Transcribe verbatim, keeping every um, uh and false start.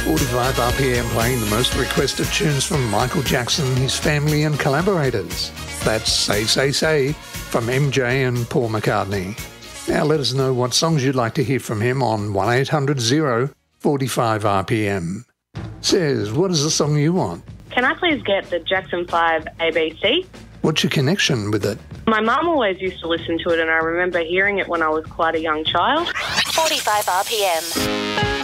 forty-five R P M playing the most requested tunes from Michael Jackson, his family and collaborators. That's Say Say Say from M J and Paul McCartney. Now let us know what songs you'd like to hear from him on one eight hundred zero forty-five R P M. Says, what is the song you want? Can I please get the Jackson five A B C? What's your connection with it? My mum always used to listen to it, and I remember hearing it when I was quite a young child. forty-five R P M.